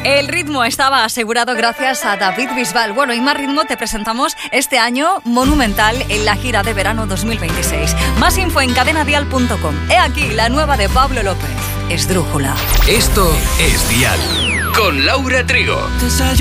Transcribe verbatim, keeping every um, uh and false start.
El ritmo estaba asegurado gracias a David Bisbal. Bueno, y más ritmo te presentamos este año Monumental en la gira de verano dos mil veintiséis. Más info en cadena dial punto com. He aquí la nueva de Pablo López, Esdrújula. Esto es Dial, con Laura Trigo.